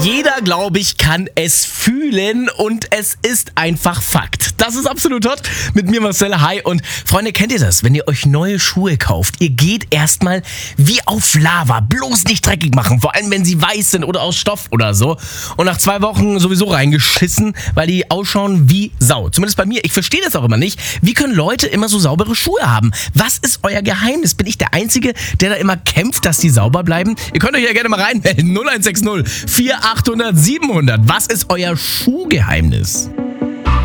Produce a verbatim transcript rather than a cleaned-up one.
Jeder, glaube ich, kann es fühlen und es ist einfach Fakt. Das ist absolut hot. Mit mir Marcel, hi. Und Freunde, kennt ihr das? Wenn ihr euch neue Schuhe kauft, ihr geht erstmal wie auf Lava, bloß nicht dreckig machen, vor allem wenn sie weiß sind oder aus Stoff oder so. Und nach zwei Wochen sowieso reingeschissen, weil die ausschauen wie Sau. Zumindest bei mir. Ich verstehe das auch immer nicht. Wie können Leute immer so saubere Schuhe haben? Was ist euer Geheimnis? Bin ich der Einzige, der da immer kämpft, dass die sauber bleiben? Ihr könnt euch ja gerne mal reinmelden. null eins sechs null vier achthundert siebenhundert. Was ist euer Schuhgeheimnis?